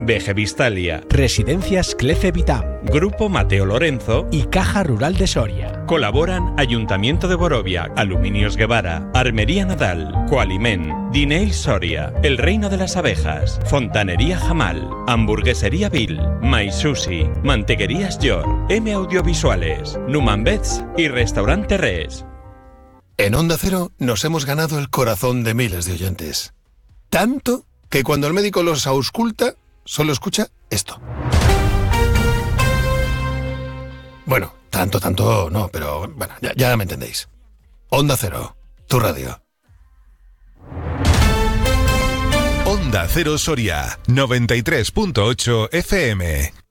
BG Vistalia, Residencias Clece Vitam, Grupo Mateo Lorenzo y Caja Rural de Soria. Colaboran Ayuntamiento de Borovia, Aluminios Guevara, Armería Nadal, Coalimen, Dineil Soria, El Reino de las Abejas, Fontanería Jamal, Hamburguesería Bill, My Sushi, Mantequerías Yor, M Audiovisuales, Numan Beds y Restaurante Res. En Onda Cero nos hemos ganado el corazón de miles de oyentes. Tanto que cuando el médico los ausculta, solo escucha esto. Bueno, tanto no, pero bueno, ya me entendéis. Onda Cero, tu radio. Onda Cero Soria, 93.8 FM.